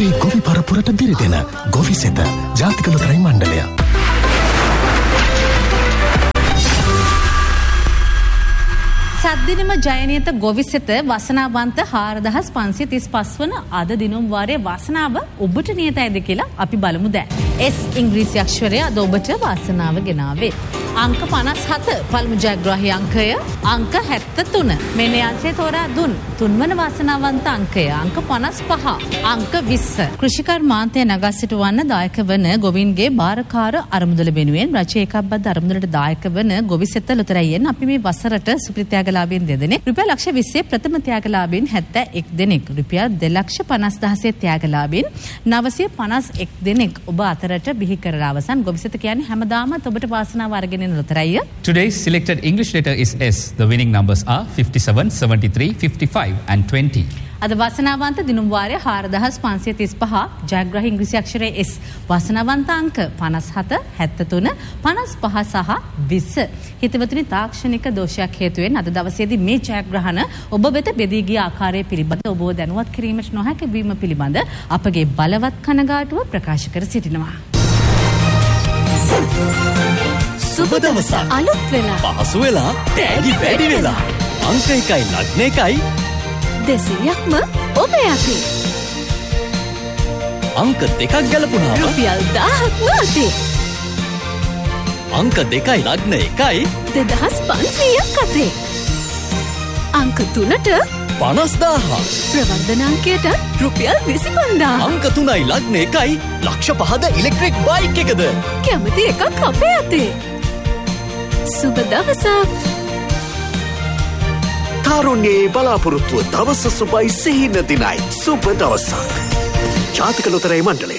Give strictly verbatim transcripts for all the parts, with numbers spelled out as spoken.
ඔබේ ගොවි පරපුරට දිරිදෙන ගොවිසෙත ජාතික ලොතරැයි මණ්ඩලය. සද්දිනම ජයනියත ගොවිසෙත වසනාවන්ත හාරදහස් පන්සිය තිස් පහ වන අද දිනුම් වාරයේ වාසනාව ඔබට නියතයිද කියලා අපි බලමු දැන්. එස් ඉංග්‍රීසි අක්ෂරය අද ඔබට වාසනාව ගෙනාවේ. අංක පනස් හත පළමු ජයග්‍රාහී අංකය අංක හැත්තෑ තුන. මෙන්න අංකය තෝරා දුන් තුන්වන වාසනාවන්ත අංකය අංක පනස් පහ අංක විස්ස. කෘෂිකර්මාන්තය නගා සිටුවන්න දායක වන ගොවින්ගේ භාරකාර අරමුදල වෙනුවෙන් රජය ඒකබ්බත් අරමුදලට දායක වන ගොවිසෙත ලොතරැයියෙන් අපි මේ වසරට සුපිරිත්‍යාගලාභීන් දෙදෙනෙක් රුපියල් ලක්ෂ විස්සේ ප්‍රථම ත්‍යාගලාභීන් හැත්තෑ එක් දෙනෙක් රුපියල් දෙලක්ෂ පනස් දහසේ ත්‍යාගලාභීන් නවසිය පනස් එක් දෙනෙක් ඔබ අතරට බිහි කරලා අවසන්. ගොවිසෙත කියන්නේ හැමදාමත් ඔබට වාසනාව අරගෙන එන ලොතරැයිය. Today's selected English letter is S. The winning numbers are fifty-seven, seventy-three, fifty-five and twenty. අද වාසනාවන්ත දිනුම් වාරය හාරදහස් පන්සිය තිස් පහ ජයග්‍රාහී ඉංග්‍රීසි අක්ෂරය S වාසනාවන්ත අංක පනස් හත හැත්තෑ තුන පනස් පහ සහ විස්ස. හිතවතුනි තාක්ෂණික දෝෂයක් හේතුවෙන් අද දවසේදී මේ ජයග්‍රහණ ඔබ වෙත බෙදී ගිය ආකාරය පිළිබඳ ඔබව දැනුවත් කිරීමට නොහැකි වීම පිළිබඳ අපගේ බලවත් කනගාටුව ප්‍රකාශ කර සිටිනවා. සුබ දවසක් අලුත් වෙලා පහසු වෙලා තෑගි වැඩි වෙලා අංක එකයි ලග්න එකයි දෙසියක්ම ඔබ යටි අංක දෙකක් ගැලපුණාම රුපියල් දහයක්ම අතේ අංක දෙකයි ලග්න එකයි දෙදහස් පන්සීයක් අතේ අංක තුනට පනස් දාහක් ප්‍රවර්ධනාංකයට රුපියල් විසි පන්දාහක් අංක තුනයි ලග්න එකයි ලක්ෂ පහද ඉලෙක්ට්‍රික් බයික් එකද කැමති එකක් අපේ අතේ. සුබ දවසක්. තරුණයේ බලාපොරොත්තුව දවස සුබයි සිහින දිනයි සුබ දවසක්. ජාතික ලොතරැයි මණ්ඩලය.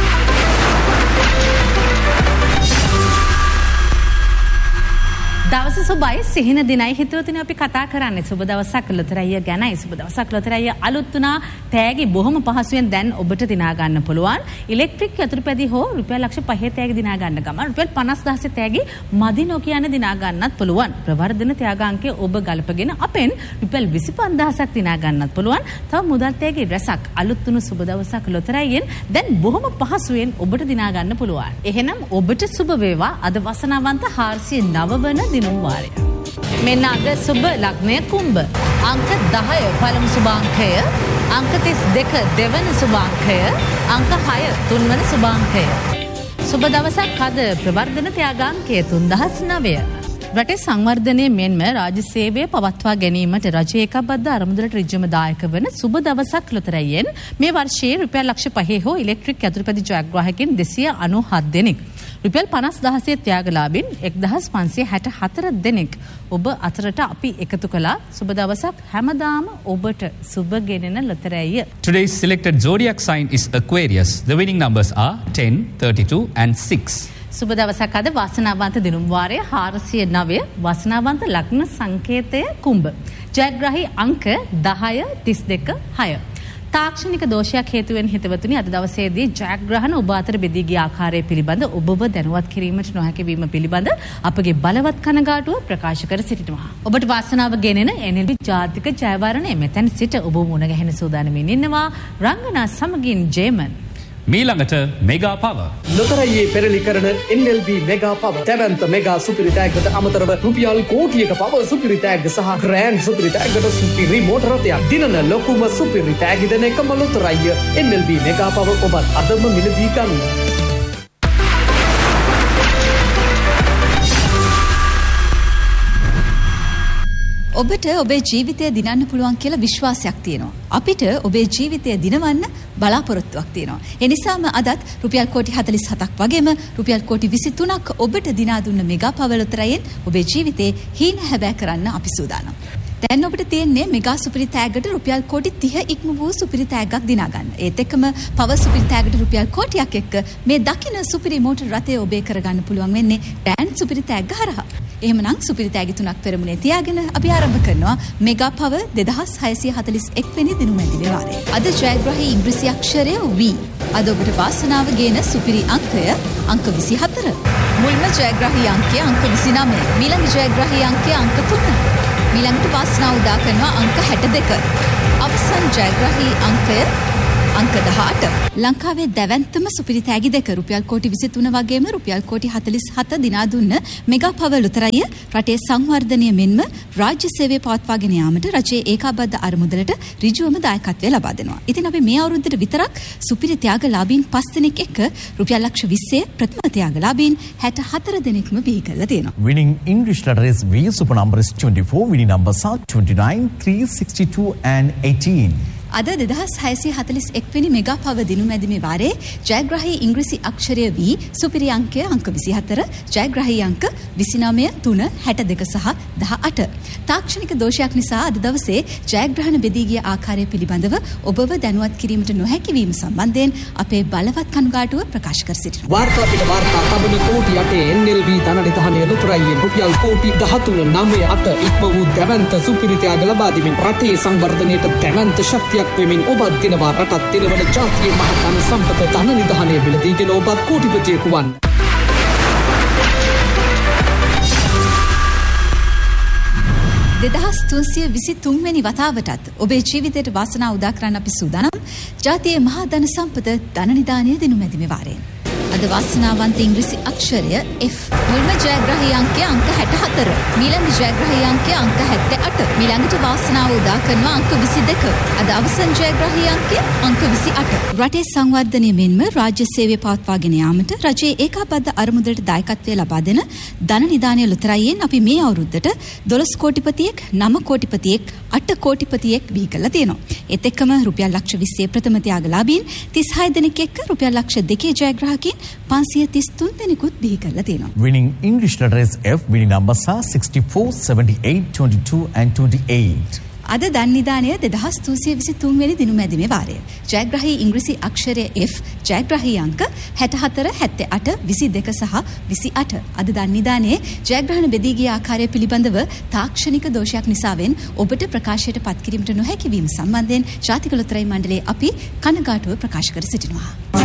දවස සුබයි සිහින දිනයි හිතවතුනි අපි කතා කරන්නේ සුබ දවසක් ලොතරැයිය ගැනයි. සුබ දවසක් ලොතරැයිය අලුත් වුණා. තෑගි බොහොම පහසුවෙන් දැන් ඔබට දිනා ගන්න පුළුවන්. ඉලෙක්ට්‍රික් යතුරුපැදි හෝ රුපියල් ලක්ෂ පහේ තෑගි දිනා ගන්න ගමන් රුපියල් පනස් දහසේ තෑගි මදි නොකියන දිනා ගන්නත් පුළුවන්. ප්‍රවර්ධන ත්‍යාගාංකය ඔබ ගලපගෙන අපෙන් රුපියල් විසි පන්දාහක් දිනා ගන්නත් පුළුවන්. තව මුදල් තෑගි රැසක් අලුත් වුණු සුබ දවසක් ලොතරැයියෙන් දැන් බොහොම පහසුවෙන් ඔබට දිනා ගන්න පුළුවන්. එහෙනම් ඔබට සුබ වේවා. අද වසනාවන්ත හාරසිය නව වන දිනුම් වාරය. මෙන්න අද සුබ ලග්නය කුම්භ. අංක දහය පළමු සුභාංකය. අංක තිස් දෙක දෙවන සුභාංකය. අංක හය තුන්වන සුභාංකය. සුබ දවසක් අද ප්‍රවර්ධන ත්‍යාගාංකය තුන්දහස් නවය. රටේ සංවර්ධනය මෙන්ම රාජ්‍ය සේවය පවත්වා ගැනීමට රජය ඒකබද්ධ අරමුදලට ඍජුවම දායක වන සුබ දවසක් ලොතරැයියෙන් මේ වර්ෂයේ රුපියල් ලක්ෂ පහේ හෝ ඉලෙක්ට්‍රික් යතුරුපැදි ජයග්‍රාහකයන් දෙසිය අනූහත් දෙනෙක්. රුපියල් පනස් දහසේ ත්‍යාගලාභීන් එක්දහස් පන්සිය හැට හතර දෙනෙක් ඔබ අතරට අපි එකතු කළා. සුබ දවසක් හැමදාම ඔබට සුබ ගෙනෙන ලොතරැයිය. Today's selected zodiac sign is Aquarius. The winning numbers are ten, thirty-two and six. සුබ දවසක් අද වාසනාවන්ත දිනුම් වාරය හාරසිය නවය වාසනාවන්ත ලග්න සංකේතය කුම්භ. ජයග්‍රාහී අංක දහය තිස් දෙක හය. තාක්ෂණික දෝෂයක් හේතුවෙන් හිතවතුනි අද දවසේදී ජයග්‍රහණ ඔබ අතර බෙදී ගිය ආකාරය පිළිබඳ ඔබව දැනුවත් කිරීමට නොහැකි වීම පිළිබඳ අපගේ බලවත් කනගාටුව ප්‍රකාශ කර සිටිනවා. ඔබට වාසනාව ගෙනෙන එන් එල් බී ජාතික ජයවරණය මෙතැන් සිට ඔබ මුණ ගැහෙන සූදානමින් ඉන්නවා රංගනා සමගින් ජේමන්. මීළඟට මෙගා පව. ලොතරැයියේ පෙරලි කරන එන් එල් බී මෙගා පව. දැවැන්ත මෙගා සුපිරි තෑග්ගට අමතරව රුපියල් කෝටියක පව සුපිරි තෑග්ග සහ ග්‍රෑන්ඩ් සුපිරි තෑග්ගට සුපිරි මෝටර රථයක්. දිනන ලොකුම සුපිරි තෑගි දෙන එකම ලොතරැයිය එන් එල් බී මෙගා පව ඔබත් අදම මිලදී ගන්න. ඔබට ඔබේ ජීවිතය දිනන්න පුළුවන් කියලා විශ්වාසයක් තියෙනවා. අපිට ඔබේ ජීවිතය දිනවන්න බලාපොරොත්තුවක් තියෙනවා. ඒ නිසාම අදත් රුපියල් කෝටි හතළිස් හතක් වගේම රුපියල් කෝටි විසි තුනක් ඔබට දිනා දුන්න මෙගා පව ලොතරැයියෙන් ඔබේ ජීවිතේ හීන හැබෑ කරන්න අපි සූදානම්. දැන් ඔබට තියෙන්නේ මෙගා සුපිරි තෑග්ගට රුපියල් කෝටි තිහ ඉක්ම වූ සුපිරි තෑග්ගක් දිනා ගන්න. ඒත් එක්කම පව සුපිරි තෑග්ගට රුපියල් කෝටියක් එක්ක මේ දකින සුපිරි මෝටර රථය ඔබේ කරගන්න පුළුවන් වෙන්නේ ග්‍රෑන්ඩ් සුපිරි තෑග්ග හරහා. එහෙමනම් සුපිරි තෑගි තුනක් පෙරමුණේ තියාගෙන අපි ආරම්භ කරනවා මෙගා පව දෙදහස් හයසිය හතළිස් එක් වෙනි දිනුමැදිලි වාරය. අද ජයග්‍රාහී ඉංග්‍රීසි අක්ෂරය V. අද ඔබට වාසනාව ගේන සුපිරි අංකය අංක විසි හතර. මුල්ම ජයග්‍රාහී අංකය අංක විසි නවය. මීළඟ ජයග්‍රාහී අංකය අංක තුන. මීළඟට වාසනාව උදා කරනවා අංක හැට දෙක. අවසන් ජයග්‍රාහී අංකය අංක දහඅට. ලංකාවේ දැවැන්තම සුපිරි තෑගි දෙක රුපියල් කෝටි විසිතුන වගේම රුපියල් කෝටි හතළිස් හත දිනා දුන්න මෙගා පවර් ලොතරැය රටේ සංවර්ධනය මෙන්ම රාජ්‍ය සේවය පවත්වාගෙන යාමට රජයේ ඒකාබද්ධ අරමුදලට ඍජුවම දායකත්වය ලබා දෙනවා. ඉතින් අපි මේ අවුරුද්දට විතරක් සුපිරි ත්‍යාගලාභීන් පස් දෙනෙක් එක්ක රුපියල් ලක්ෂ විස්සේ ප්‍රථම ත්‍යාගලාභීන් හැට හතර දෙනෙක්ම බිහි කරලා තියෙනවා. Winning English letter is V. Super number is twenty-four. Winning numbers are twenty-nine, three sixty-two and eighteen. අද දෙදහස් හයසිය හතළිස් එක් වෙනි මෙගා පව දිනු මැදිමේ වාරේ ජයග්‍රාහී ඉංග්‍රීසි අක්ෂරය V සුපිරි අංකය අංක විසිහතර ජයග්‍රාහී අංක විසිනවය තුන හැට දෙක සහ දහඅට. තාක්ෂණික දෝෂයක් නිසා අද දවසේ ජයග්‍රහණ බෙදී ගිය ආකාරය පිළිබඳව ඔබව දැනුවත් කිරීමට නොහැකි වීම සම්බන්ධයෙන් අපේ බලවත් කණගාටුව ප්‍රකාශ කර සිටිනවා. වාර්තා පිට වාර්තා තබන කෝටි අටේ එන් එල් බී ධනනිධානය ලොතරැයියෙන් රුපියල් කෝටි දහතුන නවය අට ඉක්ම වූ දැවැන්ත සුපිරි ත්‍යාග ලබා දෙමින් රටේ සංවර්ධනයට දැවැන්ත ශක්තියක් වෙමින් ඔබත් දිනවා රටත් දිනවන ජාතිය මහත්ම සම්පත ධනනිධානය මිලදීගෙන ඔබත් කෝටිපතියෙකු වන්. දෙදහස් තුන්සිය විසිතුන් වෙනි වතාවටත් ඔබේ ජීවිතයට වාසනාව උදා කරන්න අපි සූදානම්. ජාතියේ මහා ධන සම්පත ධනනිධානය දිනු මැදිමේ වාරයෙන්. අද වාසනාවන්ත ඉංග්‍රීසි අක්ෂරය F. මුල්ම ජයග්‍රාහී අංකය අංක හැට හතර. මීළඟ ජයග්‍රාහී අංකය අංක හැත්තෑ අට. මීළඟට වාසනාව උදා කරනවා අංක විසි දෙක. අද අවසන් ජයග්‍රාහී අංකය අංක විසි අට. රටේ සංවර්ධනය මෙන්ම රාජ්‍ය සේවය පවත්වාගෙන යාමට රජයේ ඒකාබද්ධ අරමුදලට දායකත්වය ලබා දෙන ධන නිධානය ලොතරැයියෙන් අපි මේ අවුරුද්දට දොළොස් කෝටිපතියෙක්, නව කෝටිපතියෙක්, අට කෝටිපතියෙක් බිහි කරලා තියෙනවා. ඒත් එක්කම රුපියල් ලක්ෂ විස්සේ ප්‍රථම ත්‍යාගලාභීන් තිස් හය දෙනෙක් එක්ක රුපියල් ලක්ෂ දෙකේ ජයග්‍රාහකීන් පන්සිය තිස් තුන් දෙනෙකුත් බිහි කරලා තියෙනවා. Winning English letter is F. Winning numbers are sixty-four, seventy-eight, twenty-two and twenty-eight. අද ධන නිධානය දෙදහස් තුන්සිය විසිතුන් වෙනි දිනු මැදිමේ වාරය. ජයග්‍රාහී ඉංග්‍රීසි අක්ෂරය F ජයග්‍රාහී අංක හැට හතර, හැත්තෑ අට, විසි දෙක සහ විසි අට. අද ධන නිධානයේ ජයග්‍රහණ බෙදී ගිය ආකාරය පිළිබඳව තාක්ෂණික දෝෂයක් නිසාවෙන් ඔබට ප්‍රකාශයට පත් කිරීමට නොහැකි වීම සම්බන්ධයෙන් ජාතික ලොතරැයි මණ්ඩලයේ අපි කනගාටුව ප්‍රකාශ කර සිටිනවා.